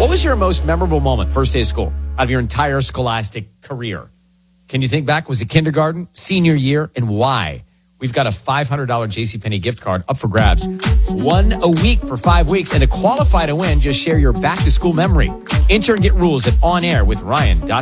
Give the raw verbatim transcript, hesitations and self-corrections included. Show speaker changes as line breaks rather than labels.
What was your most memorable moment first day of school out of your entire scholastic career? Can you think back? Was it kindergarten, senior year, and why? We've got a five hundred dollars JCPenney gift card up for grabs. One a week for five weeks. And to qualify to win, just share your back-to-school memory. Enter and get rules at onairwithryan dot com.